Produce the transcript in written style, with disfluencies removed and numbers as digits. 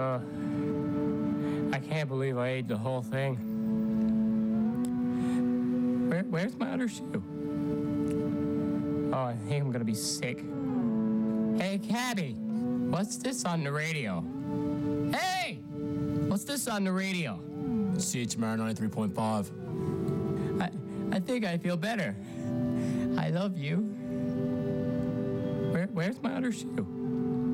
I can't believe I ate the whole thing. Where's my other shoe? Oh, I think I'm gonna be sick. Hey, cabbie, what's this on the radio? Hey, what's this on the radio? CHMR 93.5. I think I feel better. I love you. Where's my other shoe?